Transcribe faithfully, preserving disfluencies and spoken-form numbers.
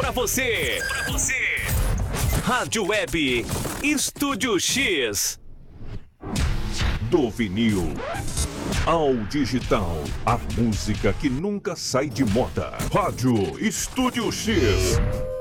pra você. Pra você. Rádio Web Estúdio X. Do vinil ao digital, a música que nunca sai de moda. Rádio Estúdio X.